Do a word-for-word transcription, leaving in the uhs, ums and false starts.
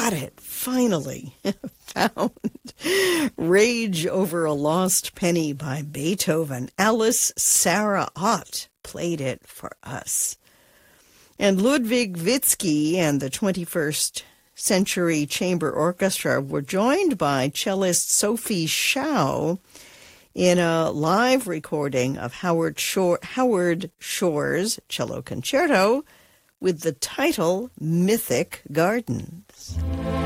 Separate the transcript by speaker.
Speaker 1: got it, finally found. Rage Over a Lost Penny by Beethoven. Alice Sarah Ott played it for us. And Ludwig Witzke and the twenty-first Century Chamber Orchestra were joined by cellist Sophie Schau in a live recording of Howard Shore, Howard Shore's cello concerto with the title Mythic Gardens.